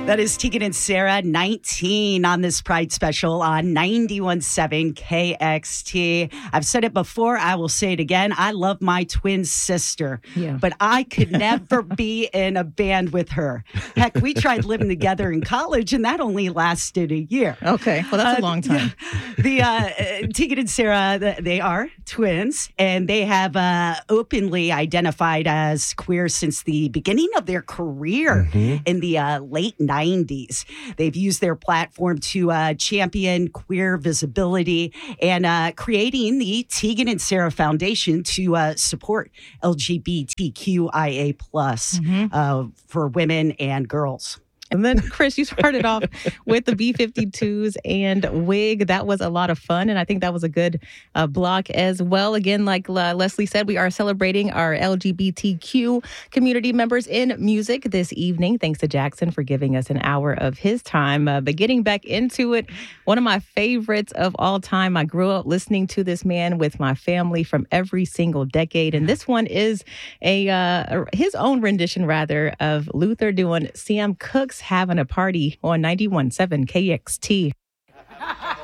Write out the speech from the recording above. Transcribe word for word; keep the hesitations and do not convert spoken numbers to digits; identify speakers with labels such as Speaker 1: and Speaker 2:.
Speaker 1: That is Tegan and Sara, nineteen on this Pride Special on ninety-one point seven K X T. I've said it before. I will say it again. I love my twin sister,
Speaker 2: yeah.
Speaker 1: but I could never be in a band with her. Heck, we tried living together in college, and that only lasted a year.
Speaker 2: Okay. Well, that's
Speaker 1: uh,
Speaker 2: a long time.
Speaker 1: The uh, Tegan and Sara, they are twins, and they have uh, openly identified as queer since the beginning of their career mm-hmm. in the uh, late nineties. They've used their platform to uh, champion queer visibility and uh, creating the Tegan and Sara Foundation to uh, support L G B T Q I A plus mm-hmm. uh, for women and girls.
Speaker 2: And then, Chris, you started off with the B fifty-twos and Wig. That was a lot of fun, and I think that was a good uh, block as well. Again, like uh, Leslie said, we are celebrating our L G B T Q community members in music this evening. Thanks to Jackson for giving us an hour of his time. Uh, but getting back into it, one of my favorites of all time. I grew up listening to this man with my family from every single decade, and this one is a uh, his own rendition, rather, of Luther doing Sam Cooke's Having a Party on ninety-one point seven K X T.